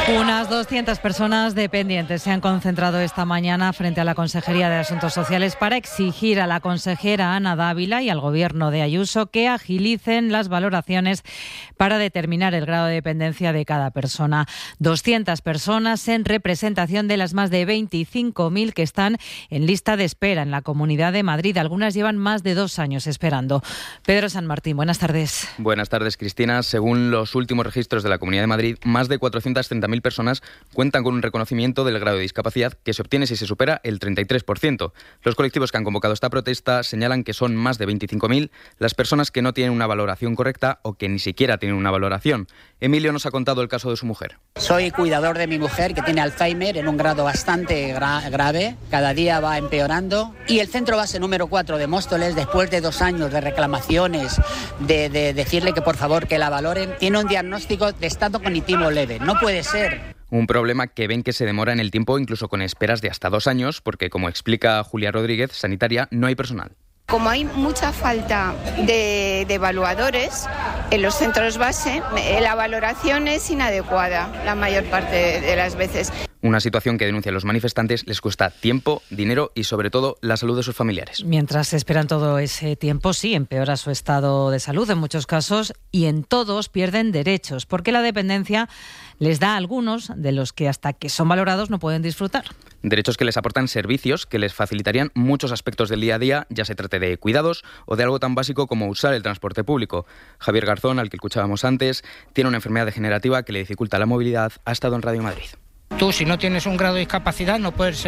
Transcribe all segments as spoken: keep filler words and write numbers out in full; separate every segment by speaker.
Speaker 1: Unas doscientas personas dependientes se han concentrado esta mañana frente a la Consejería de Asuntos Sociales para exigir a la consejera Ana Dávila y al Gobierno de Ayuso que agilicen las valoraciones para determinar el grado de dependencia de cada persona. doscientas personas en representación de las más de veinticinco mil que están en lista de espera en la Comunidad de Madrid. Algunas llevan más de dos años esperando. Pedro San Martín, buenas tardes.
Speaker 2: Buenas tardes, Cristina. Según los últimos registros de la Comunidad de Madrid, más de cuatrocientas treinta mil personas cuentan con un reconocimiento del grado de discapacidad que se obtiene si se supera el treinta y tres por ciento. Los colectivos que han convocado esta protesta señalan que son más de veinticinco mil las personas que no tienen una valoración correcta o que ni siquiera tienen una valoración. Emilio nos ha contado el caso de su mujer.
Speaker 3: Soy cuidador de mi mujer que tiene Alzheimer en un grado bastante gra- grave. Cada día va empeorando. Y el centro base número cuatro de Móstoles, después de dos años de reclamaciones, de, de decirle que por favor que la valoren, tiene un diagnóstico de estado cognitivo leve. No puede ser.
Speaker 2: Un problema que ven que se demora en el tiempo, incluso con esperas de hasta dos años, porque, como explica Julia Rodríguez, sanitaria, no hay personal.
Speaker 4: Como hay mucha falta de, de evaluadores en los centros base, la valoración es inadecuada la mayor parte de, de las veces.
Speaker 2: Una situación que, denuncian los manifestantes, les cuesta tiempo, dinero y, sobre todo, la salud de sus familiares.
Speaker 1: Mientras esperan todo ese tiempo, sí, empeora su estado de salud en muchos casos y en todos pierden derechos, porque la dependencia les da a algunos de los que hasta que son valorados no pueden disfrutar.
Speaker 2: Derechos que les aportan servicios que les facilitarían muchos aspectos del día a día, ya se trate de cuidados o de algo tan básico como usar el transporte público. Javier Garzón, al que escuchábamos antes, tiene una enfermedad degenerativa que le dificulta la movilidad. Ha estado en Radio Madrid.
Speaker 5: Tú, si no tienes un grado de discapacidad, no puedes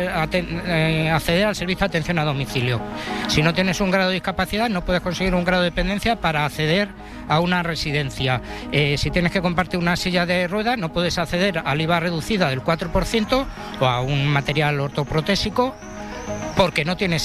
Speaker 5: acceder al servicio de atención a domicilio. Si no tienes un grado de discapacidad, no puedes conseguir un grado de dependencia para acceder a una residencia. Eh, si tienes que compartir una silla de ruedas, no puedes acceder al I V A reducida del cuatro por ciento o a un material ortoprotésico, porque no tienes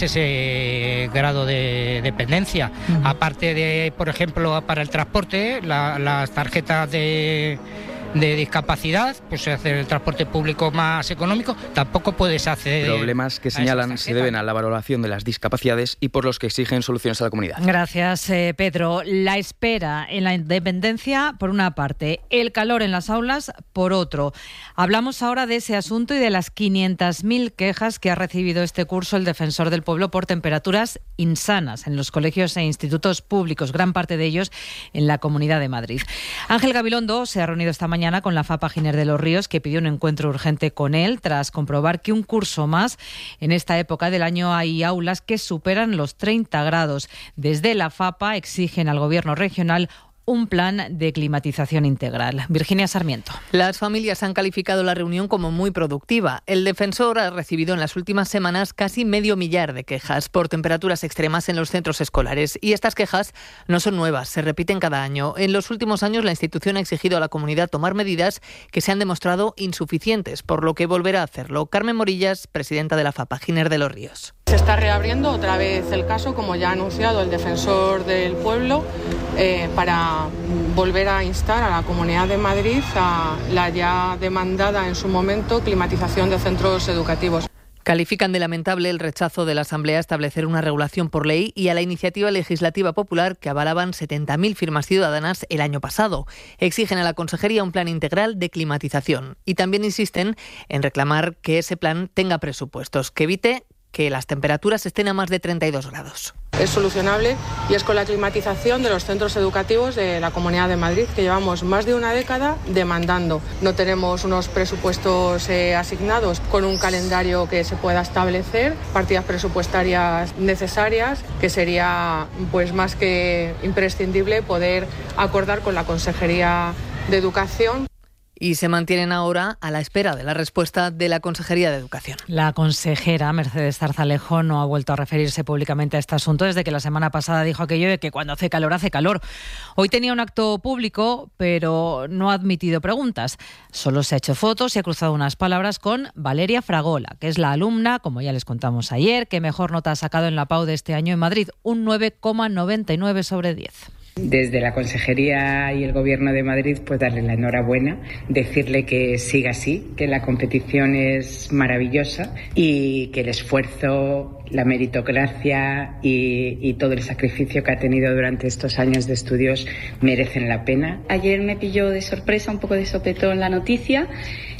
Speaker 5: ese grado de dependencia. Uh-huh. Aparte de, por ejemplo, para el transporte, la, las tarjetas de... de discapacidad, pues hacer el transporte público más económico, tampoco puedes acceder.
Speaker 2: Problemas que señalan se deben a la valoración de las discapacidades y por los que exigen soluciones a la comunidad.
Speaker 1: Gracias, eh, Pedro. La espera en la dependencia, por una parte, el calor en las aulas, por otro. Hablamos ahora de ese asunto y de las quinientas mil quejas que ha recibido este curso el Defensor del Pueblo por temperaturas insanas en los colegios e institutos públicos, gran parte de ellos en la Comunidad de Madrid. Ángel Gabilondo se ha reunido esta mañana con la FAPA Giner de los Ríos, que pidió un encuentro urgente con él tras comprobar que un curso más en esta época del año hay aulas que superan los treinta grados. Desde la FAPA exigen al Gobierno regional un plan de climatización integral. Virginia Sarmiento.
Speaker 6: Las familias han calificado la reunión como muy productiva. El defensor ha recibido en las últimas semanas casi medio millar de quejas por temperaturas extremas en los centros escolares. Y estas quejas no son nuevas, se repiten cada año. En los últimos años la institución ha exigido a la comunidad tomar medidas que se han demostrado insuficientes, por lo que volverá a hacerlo. Carmen Morillas, presidenta de la FAPA Giner de los Ríos.
Speaker 7: Se está reabriendo otra vez el caso, como ya ha anunciado el Defensor del Pueblo, eh, para volver a instar a la Comunidad de Madrid a la ya demandada en su momento climatización de centros educativos.
Speaker 6: Califican de lamentable el rechazo de la Asamblea a establecer una regulación por ley y a la iniciativa legislativa popular que avalaban setenta mil firmas ciudadanas el año pasado. Exigen a la Consejería un plan integral de climatización y también insisten en reclamar que ese plan tenga presupuestos, que evite que las temperaturas estén a más de treinta y dos grados.
Speaker 7: Es solucionable y es con la climatización de los centros educativos de la Comunidad de Madrid, que llevamos más de una década demandando. No tenemos unos presupuestos eh, asignados con un calendario que se pueda establecer, partidas presupuestarias necesarias, que sería pues más que imprescindible poder acordar con la Consejería de Educación.
Speaker 6: Y se mantienen ahora a la espera de la respuesta de la Consejería de Educación.
Speaker 1: La consejera Mercedes Zarzalejo no ha vuelto a referirse públicamente a este asunto desde que la semana pasada dijo aquello de que cuando hace calor, hace calor. Hoy tenía un acto público, pero no ha admitido preguntas. Solo se ha hecho fotos y ha cruzado unas palabras con Valeria Fragola, que es la alumna, como ya les contamos ayer, que mejor nota ha sacado en la P A U de este año en Madrid, un nueve coma noventa y nueve sobre diez.
Speaker 8: Desde la Consejería y el Gobierno de Madrid, pues darle la enhorabuena, decirle que siga así, que la competición es maravillosa y que el esfuerzo, la meritocracia y, y todo el sacrificio que ha tenido durante estos años de estudios merecen la pena.
Speaker 9: Ayer me pilló de sorpresa, un poco de sopetón la noticia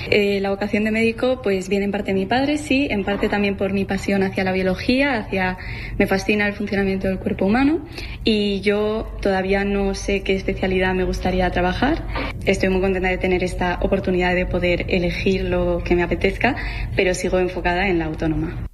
Speaker 9: Eh, la vocación de médico pues viene en parte de mi padre, sí, en parte también por mi pasión hacia la biología, hacia me fascina el funcionamiento del cuerpo humano y yo todavía no sé qué especialidad me gustaría trabajar. Estoy muy contenta de tener esta oportunidad de poder elegir lo que me apetezca, pero sigo enfocada en la autónoma.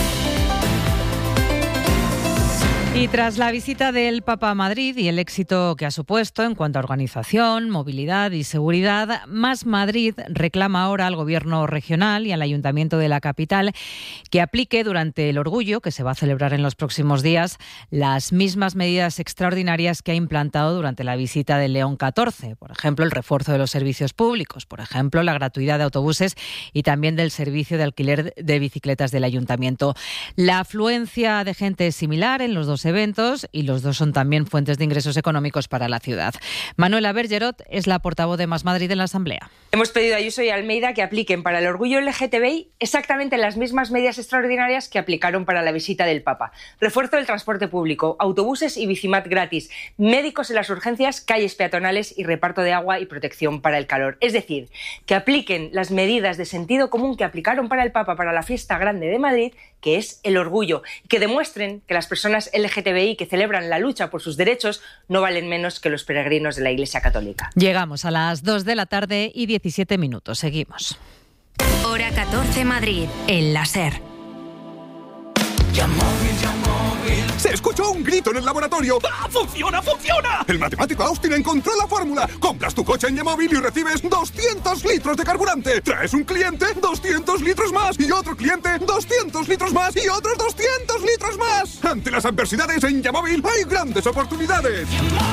Speaker 1: Y tras la visita del Papa a Madrid y el éxito que ha supuesto en cuanto a organización, movilidad y seguridad, Más Madrid reclama ahora al Gobierno regional y al Ayuntamiento de la capital que aplique durante el Orgullo, que se va a celebrar en los próximos días, las mismas medidas extraordinarias que ha implantado durante la visita del León catorce. Por ejemplo, el refuerzo de los servicios públicos, por ejemplo, la gratuidad de autobuses y también del servicio de alquiler de bicicletas del Ayuntamiento. La afluencia de gente es similar en los dos eventos y los dos son también fuentes de ingresos económicos para la ciudad. Manuela Bergerot es la portavoz de Más Madrid en la Asamblea.
Speaker 10: Hemos pedido a Ayuso y Almeida que apliquen para el orgullo L G T B I exactamente las mismas medidas extraordinarias que aplicaron para la visita del Papa. Refuerzo del transporte público, autobuses y bicimat gratis, médicos en las urgencias, calles peatonales y reparto de agua y protección para el calor. Es decir, que apliquen las medidas de sentido común que aplicaron para el Papa para la fiesta grande de Madrid, que es el orgullo, y que demuestren que las personas L G T B I que celebran la lucha por sus derechos no valen menos que los peregrinos de la Iglesia Católica.
Speaker 1: Llegamos a las dos de la tarde y diecisiete minutos. Seguimos.
Speaker 11: Hora catorce Madrid, el láser.
Speaker 12: Se escuchó un grito en el laboratorio. ¡Ah, funciona, funciona! El matemático Austin encontró la fórmula. Compras tu coche en Yamóvil y recibes doscientos litros de carburante. Traes un cliente, doscientos litros más. Y otro cliente, doscientos litros más. Y otros doscientos litros más. Ante las adversidades en Yamóvil hay grandes oportunidades.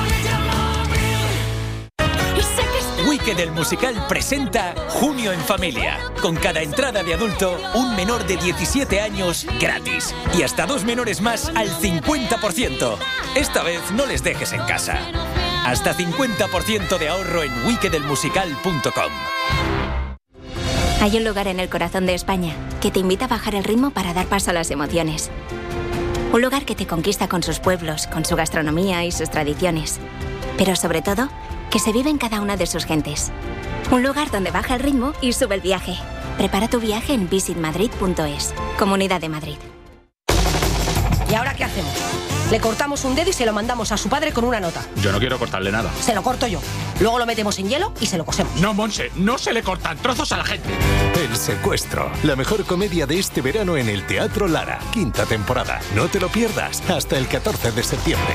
Speaker 13: Wicked el musical presenta Junio en Familia. Con cada entrada de adulto, un menor de diecisiete años gratis. Y hasta dos menores más al cincuenta por ciento. Esta vez no les dejes en casa. Hasta cincuenta por ciento de ahorro en wicked el musical punto com.
Speaker 11: Hay un lugar en el corazón de España que te invita a bajar el ritmo para dar paso a las emociones. Un lugar que te conquista con sus pueblos, con su gastronomía y sus tradiciones. Pero sobre todo, que se vive en cada una de sus gentes. Un lugar donde baja el ritmo y sube el viaje. Prepara tu viaje en visit madrid punto es. Comunidad de Madrid.
Speaker 14: ¿Y ahora qué hacemos? Le cortamos un dedo y se lo mandamos a su padre con una nota.
Speaker 15: Yo no quiero cortarle nada.
Speaker 14: Se lo corto yo. Luego lo metemos en hielo y se lo cosemos.
Speaker 15: No, Monse, no se le cortan trozos a la gente.
Speaker 16: El secuestro. La mejor comedia de este verano en el Teatro Lara. Quinta temporada. No te lo pierdas. Hasta el catorce de septiembre.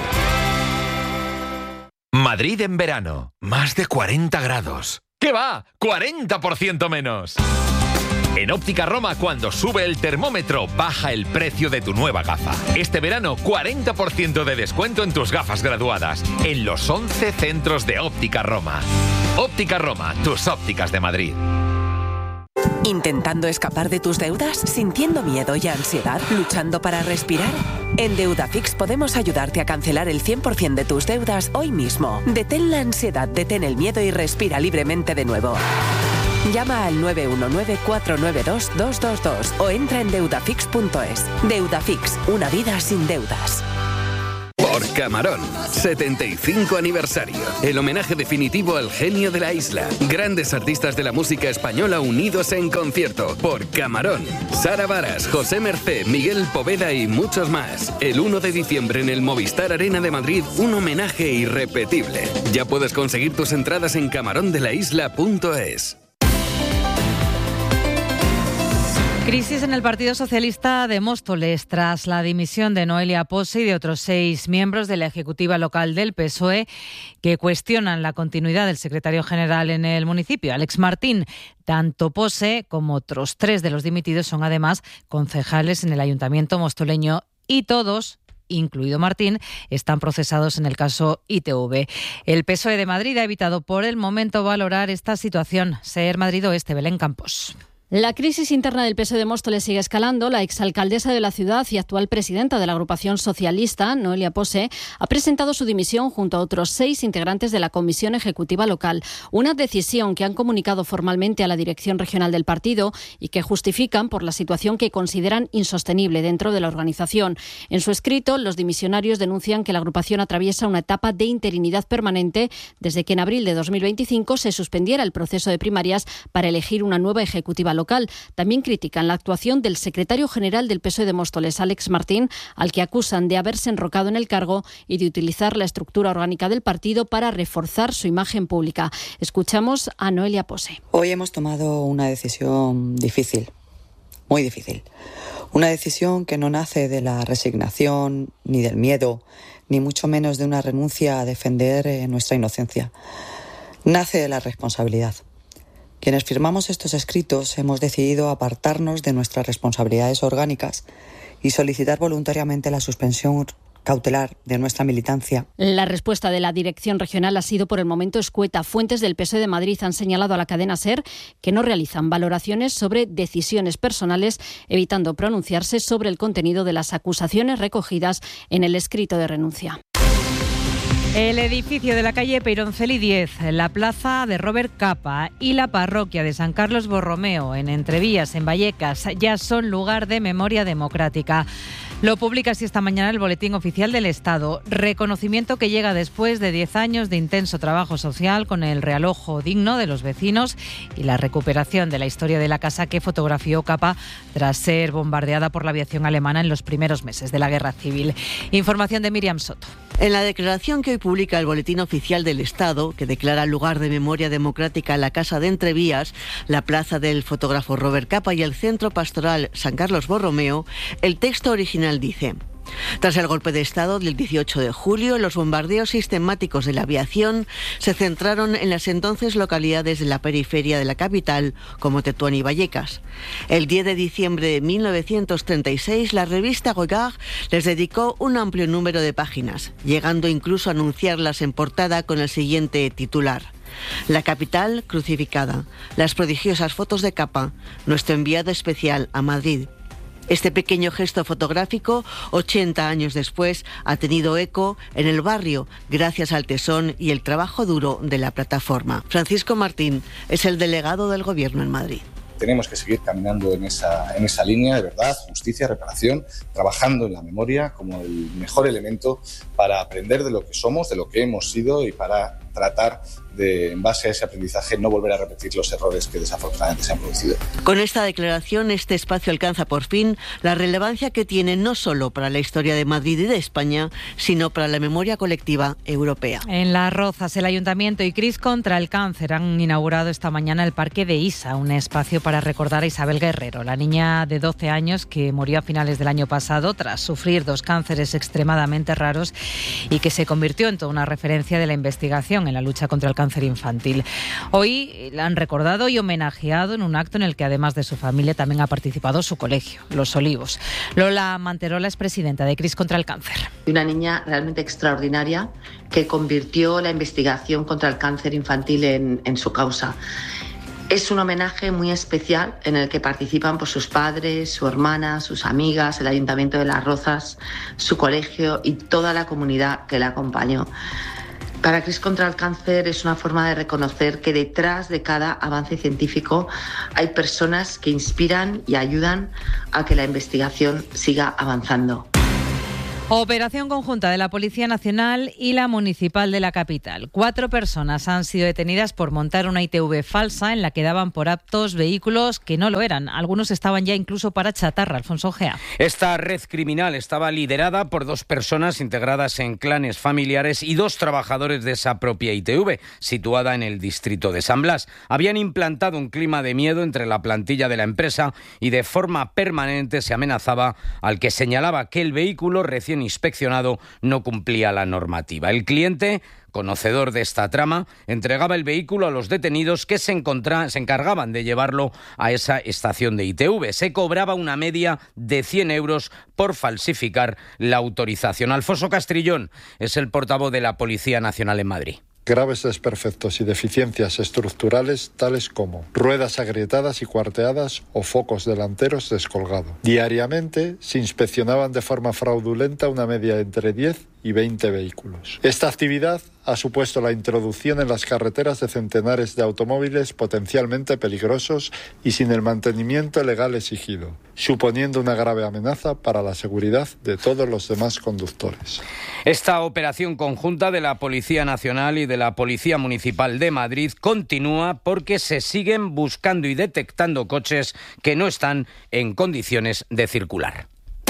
Speaker 17: Madrid en verano. Más de cuarenta grados. ¿Qué va? cuarenta por ciento menos. En Óptica Roma, cuando sube el termómetro, baja el precio de tu nueva gafa. Este verano, cuarenta por ciento de descuento en tus gafas graduadas. En los once centros de Óptica Roma. Óptica Roma, tus ópticas de Madrid.
Speaker 18: ¿Intentando escapar de tus deudas? ¿Sintiendo miedo y ansiedad? ¿Luchando para respirar? En Deudafix podemos ayudarte a cancelar el cien por ciento de tus deudas hoy mismo. Detén la ansiedad, detén el miedo y respira libremente de nuevo. Llama al nueve uno nueve, cuatro nueve dos, dos dos dos o entra en deudafix punto es. Deudafix, una vida sin deudas.
Speaker 19: Por Camarón, setenta y cinco aniversario. El homenaje definitivo al genio de la isla. Grandes artistas de la música española unidos en concierto. Por Camarón. Sara Varas, José Mercé, Miguel Poveda y muchos más. El uno de diciembre en el Movistar Arena de Madrid, un homenaje irrepetible. Ya puedes conseguir tus entradas en camarón de la isla punto es.
Speaker 1: Crisis en el Partido Socialista de Móstoles tras la dimisión de Noelia Pose y de otros seis miembros de la ejecutiva local del P S O E que cuestionan la continuidad del secretario general en el municipio, Alex Martín. Tanto Pose como otros tres de los dimitidos son además concejales en el ayuntamiento mostoleño y todos, incluido Martín, están procesados en el caso I T V. El P S O E de Madrid ha evitado por el momento valorar esta situación. SER Madrid Oeste, Belén Campos.
Speaker 20: La crisis interna del P S O E de Móstoles sigue escalando. La exalcaldesa de la ciudad y actual presidenta de la agrupación socialista, Noelia Pose, ha presentado su dimisión junto a otros seis integrantes de la Comisión Ejecutiva Local. Una decisión que han comunicado formalmente a la dirección regional del partido y que justifican por la situación que consideran insostenible dentro de la organización. En su escrito, los dimisionarios denuncian que la agrupación atraviesa una etapa de interinidad permanente desde que en abril de dos mil veinticinco se suspendiera el proceso de primarias para elegir una nueva ejecutiva local. Local. También critican la actuación del secretario general del P S O E de Móstoles, Àlex Martín, al que acusan de haberse enrocado en el cargo y de utilizar la estructura orgánica del partido para reforzar su imagen pública. Escuchamos a Noelia Pose.
Speaker 21: Hoy hemos tomado una decisión difícil, muy difícil. Una decisión que no nace de la resignación, ni del miedo, ni mucho menos de una renuncia a defender eh, nuestra inocencia. Nace de la responsabilidad. Quienes firmamos estos escritos hemos decidido apartarnos de nuestras responsabilidades orgánicas y solicitar voluntariamente la suspensión cautelar de nuestra militancia.
Speaker 20: La respuesta de la dirección regional ha sido por el momento escueta. Fuentes del P S O E de Madrid han señalado a la cadena SER que no realizan valoraciones sobre decisiones personales, evitando pronunciarse sobre el contenido de las acusaciones recogidas en el escrito de renuncia.
Speaker 1: El edificio de la calle Peyronceli diez, la plaza de Robert Capa y la parroquia de San Carlos Borromeo en Entrevías, en Vallecas, ya son lugar de memoria democrática. Lo publica así esta mañana el Boletín Oficial del Estado. Reconocimiento que llega después de diez años de intenso trabajo social con el realojo digno de los vecinos y la recuperación de la historia de la casa que fotografió Capa tras ser bombardeada por la aviación alemana en los primeros meses de la Guerra Civil. Información de Miriam Soto.
Speaker 22: En la declaración que hoy publica el Boletín Oficial del Estado, que declara lugar de memoria democrática la Casa de Entrevías, la plaza del fotógrafo Robert Capa y el Centro Pastoral San Carlos Borromeo, el texto original dice: tras el golpe de Estado del dieciocho de julio, los bombardeos sistemáticos de la aviación se centraron en las entonces localidades de la periferia de la capital, como Tetuán y Vallecas. El diez de diciembre de mil novecientos treinta y seis, la revista Regard les dedicó un amplio número de páginas, llegando incluso a anunciarlas en portada con el siguiente titular: la capital crucificada, las prodigiosas fotos de Capa, nuestro enviado especial a Madrid. Este pequeño gesto fotográfico, ochenta años después, ha tenido eco en el barrio gracias al tesón y el trabajo duro de la plataforma. Francisco Martín es el delegado del Gobierno en Madrid.
Speaker 23: Tenemos que seguir caminando en esa, en esa línea de verdad, justicia, reparación, trabajando en la memoria como el mejor elemento para aprender de lo que somos, de lo que hemos sido y para tratar de, en base a ese aprendizaje, no volver a repetir los errores que desafortunadamente se han producido.
Speaker 22: Con esta declaración, este espacio alcanza por fin la relevancia que tiene no solo para la historia de Madrid y de España, sino para la memoria colectiva europea.
Speaker 1: En Las Rozas, el Ayuntamiento y CRIS contra el Cáncer han inaugurado esta mañana el Parque de Isa, un espacio para recordar a Isabel Guerrero, la niña de doce años que murió a finales del año pasado tras sufrir dos cánceres extremadamente raros y que se convirtió en toda una referencia de la investigación en la lucha contra el cáncer infantil. Hoy la han recordado y homenajeado en un acto en el que, además de su familia, también ha participado su colegio, Los Olivos. Lola Manterola es presidenta de CRIS contra el Cáncer.
Speaker 24: Una niña realmente extraordinaria que convirtió la investigación contra el cáncer infantil en, en su causa. Es un homenaje muy especial en el que participan pues, sus padres, su hermana, sus amigas, el Ayuntamiento de Las Rozas, su colegio y toda la comunidad que la acompañó. Para CRIS contra el Cáncer es una forma de reconocer que detrás de cada avance científico hay personas que inspiran y ayudan a que la investigación siga avanzando.
Speaker 1: Operación conjunta de la Policía Nacional y la Municipal de la capital. Cuatro personas han sido detenidas por montar una I T V falsa en la que daban por aptos vehículos que no lo eran. Algunos estaban ya incluso para chatarra. Alfonso Ojea.
Speaker 25: Esta red criminal estaba liderada por dos personas integradas en clanes familiares y dos trabajadores de esa propia I T V, situada en el distrito de San Blas. Habían implantado un clima de miedo entre la plantilla de la empresa y de forma permanente se amenazaba al que señalaba que el vehículo recién inspeccionado no cumplía la normativa. El cliente, conocedor de esta trama, entregaba el vehículo a los detenidos que se, encontra- se encargaban de llevarlo a esa estación de I T V. Se cobraba una media de cien euros por falsificar la autorización. Alfonso Castrillón es el portavoz de la Policía Nacional en Madrid.
Speaker 2: graves desperfectos y deficiencias estructurales tales como ruedas agrietadas y cuarteadas o focos delanteros descolgados. Diariamente se inspeccionaban de forma fraudulenta una media de entre diez y veinte vehículos. Esta actividad ha supuesto la introducción en las carreteras de centenares de automóviles potencialmente peligrosos y sin el mantenimiento legal exigido, suponiendo una grave amenaza para la seguridad de todos los demás conductores.
Speaker 25: Esta operación conjunta de la Policía Nacional y de la Policía Municipal de Madrid continúa porque se siguen buscando y detectando coches que no están en condiciones de circular.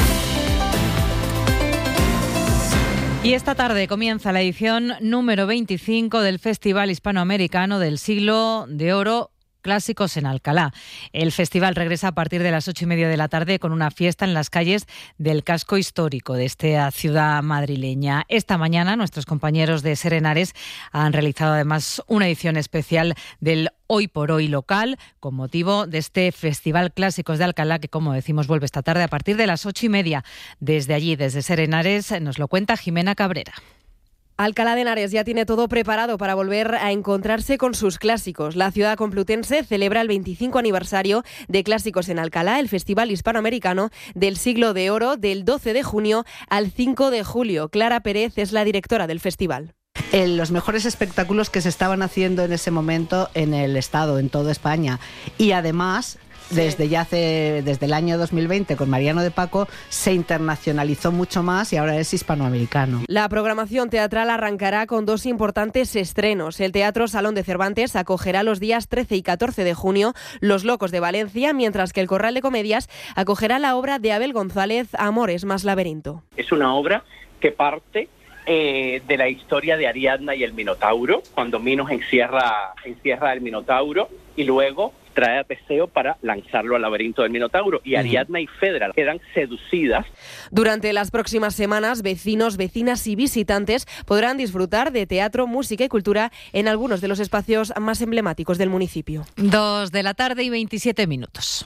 Speaker 1: Y esta tarde comienza la edición número veinticinco del Festival Hispanoamericano del Siglo de Oro Clásicos en Alcalá. El festival regresa a partir de las ocho y media de la tarde con una fiesta en las calles del casco histórico de esta ciudad madrileña. Esta mañana nuestros compañeros de Serenares han realizado además una edición especial del Hoy por Hoy local con motivo de este Festival Clásicos de Alcalá que, como decimos, vuelve esta tarde a partir de las ocho y media. Desde allí, desde Serenares, nos lo cuenta Jimena Cabrera.
Speaker 3: Alcalá de Henares ya tiene todo preparado para volver a encontrarse con sus clásicos. La ciudad complutense celebra el veinticinco aniversario de Clásicos en Alcalá, el Festival Hispanoamericano del Siglo de Oro, del doce de junio al cinco de julio. Clara Pérez es la directora del festival.
Speaker 4: En los mejores espectáculos que se estaban haciendo en ese momento en el Estado, en toda España. Y además, desde ya hace, desde el año dos mil veinte, con Mariano de Paco, se internacionalizó mucho más y ahora es hispanoamericano.
Speaker 3: La programación teatral arrancará con dos importantes estrenos. El Teatro Salón de Cervantes acogerá los días trece y catorce de junio Los Locos de Valencia, mientras que el Corral de Comedias acogerá la obra de Abel González, Amores más laberinto.
Speaker 5: Es una obra que parte Eh, de la historia de Ariadna y el Minotauro, cuando Minos encierra, encierra al Minotauro y luego trae a Teseo para lanzarlo al laberinto del Minotauro. Y Ariadna y Fedra quedan seducidas.
Speaker 3: Durante las próximas semanas, vecinos, vecinas y visitantes podrán disfrutar de teatro, música y cultura en algunos de los espacios más emblemáticos del municipio.
Speaker 1: Dos de la tarde y veintisiete minutos.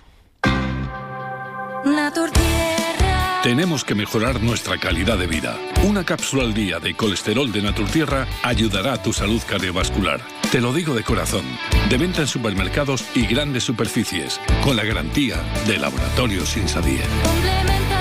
Speaker 7: Tenemos que mejorar nuestra calidad de vida. Una cápsula al día de colesterol de Naturtierra ayudará a tu salud cardiovascular. Te lo digo de corazón. De venta en supermercados y grandes superficies, con la garantía de Laboratorios Insadier.
Speaker 26: Complementa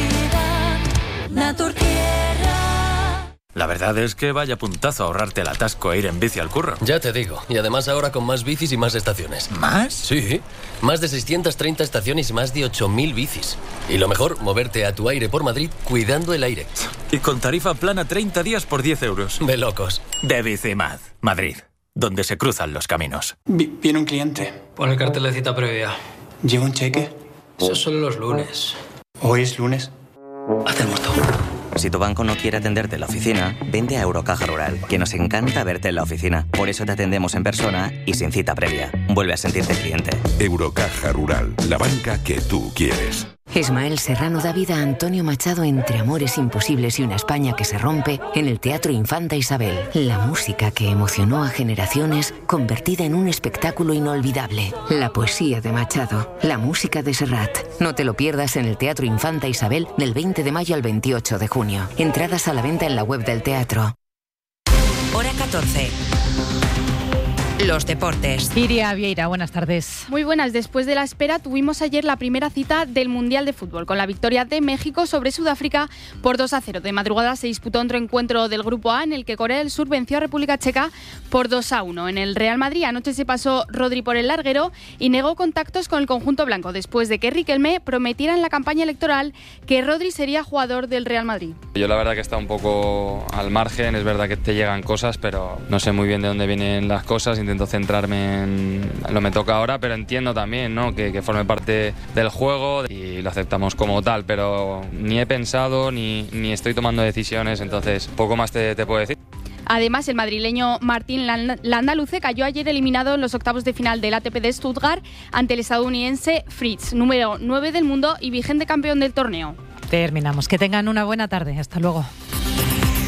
Speaker 26: tu vida, Naturtierra.
Speaker 27: La verdad es que vaya puntazo ahorrarte el atasco e ir en bici al curro.
Speaker 28: Ya te digo. Y además ahora con más bicis y más estaciones.
Speaker 27: ¿Más?
Speaker 28: Sí. Más de seiscientas treinta estaciones y más de ocho mil bicis. Y lo mejor, moverte a tu aire por Madrid cuidando el aire.
Speaker 27: Y con tarifa plana treinta días por diez euros.
Speaker 28: De locos.
Speaker 27: De Bicimad, Madrid, donde se cruzan los caminos.
Speaker 29: Vi- viene un cliente.
Speaker 28: Pon el cartel de cita previa.
Speaker 29: ¿Lleva un cheque?
Speaker 28: Eso solo los lunes.
Speaker 29: ¿Hoy es lunes?
Speaker 28: Haz el muerto.
Speaker 30: Si tu banco no quiere atenderte en la oficina, vente a Eurocaja Rural, que nos encanta verte en la oficina. Por eso te atendemos en persona y sin cita previa. Vuelve a sentirte cliente.
Speaker 31: Eurocaja Rural, la banca que tú quieres.
Speaker 32: Ismael Serrano da vida a Antonio Machado entre amores imposibles y una España que se rompe en el Teatro Infanta Isabel. La música que emocionó a generaciones convertida en un espectáculo inolvidable. La poesía de Machado, la música de Serrat. No te lo pierdas en el Teatro Infanta Isabel del veinte de mayo al veintiocho de junio. Entradas a la venta en la web del teatro.
Speaker 33: Hora catorce. Los deportes.
Speaker 1: Iria Vieira, buenas tardes.
Speaker 34: Muy buenas. Después de la espera tuvimos ayer la primera cita del Mundial de Fútbol con la victoria de México sobre Sudáfrica por dos a cero. De madrugada se disputó otro encuentro del Grupo A en el que Corea del Sur venció a República Checa por dos a uno. En el Real Madrid anoche se pasó Rodri por el larguero y negó contactos con el conjunto blanco después de que Riquelme prometiera en la campaña electoral que Rodri sería jugador del Real Madrid.
Speaker 35: Yo la verdad que está un poco al margen, es verdad que te llegan cosas, pero no sé muy bien de dónde vienen las cosas. Intento centrarme en lo que me toca ahora, pero entiendo también, ¿no?, que, que forme parte del juego y lo aceptamos como tal, pero ni he pensado ni, ni estoy tomando decisiones, entonces poco más te, te puedo decir.
Speaker 34: Además, el madrileño Martín Landaluce cayó ayer eliminado en los octavos de final del A T P de Stuttgart ante el estadounidense Fritz, número nueve del mundo y vigente campeón del torneo.
Speaker 1: Terminamos. Que tengan una buena tarde. Hasta luego.